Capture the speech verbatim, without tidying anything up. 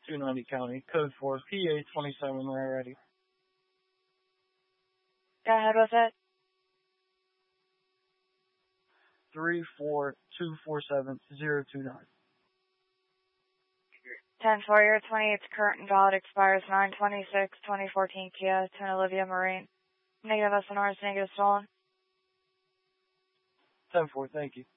two ninety County, code four, P A twenty-seven, when we're ready. Go ahead with it. three four two four seven zero two nine. ten four, year twenty-eight, current and valid, expires nine twenty-six twenty fourteen Kia, Twin Olivia Marine. Negative S N Rs, negative stolen. ten four, thank you.